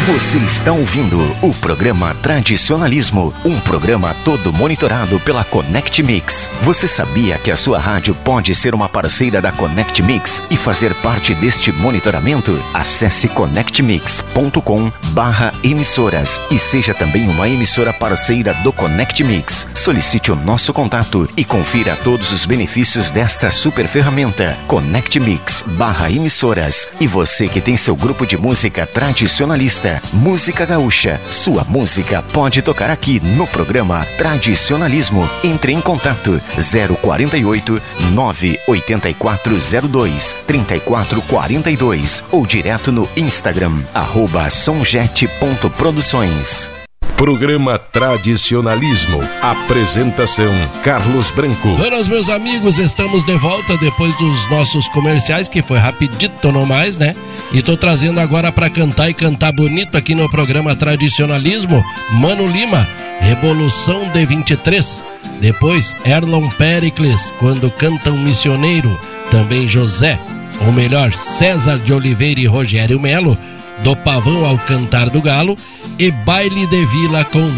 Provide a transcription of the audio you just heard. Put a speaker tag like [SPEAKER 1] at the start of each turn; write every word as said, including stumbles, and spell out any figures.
[SPEAKER 1] Você está ouvindo o programa Tradicionalismo, um programa todo monitorado pela Connect Mix. Você sabia que a sua rádio pode ser uma parceira da Connect Mix e fazer parte deste monitoramento? Acesse connect mix ponto com barra emissoras e seja também uma emissora parceira do Connect Mix. Solicite o nosso contato e confira todos os benefícios desta super ferramenta. Connect Mix barra emissoras. E você que tem seu grupo de música tradicionalista, música gaúcha, sua música pode tocar aqui no programa Tradicionalismo. Entre em contato zero quarenta e oito, nove oitenta e quatro zero dois, trinta e quatro quarenta e dois ou direto no Instagram, arroba somjet ponto produções.
[SPEAKER 2] Programa Tradicionalismo. Apresentação Carlos Branco.
[SPEAKER 3] Buenas, meus amigos, estamos de volta depois dos nossos comerciais, que foi rapidito, não mais, né? E tô trazendo agora pra cantar e cantar bonito aqui no programa Tradicionalismo, Mano Lima, Revolução de vinte e três. Depois, Erlon Pericles, Quando Canta um Missioneiro. Também José, ou melhor, César de Oliveira e Rogério Melo, Do Pavão ao Cantar do Galo. E Baile de Vila com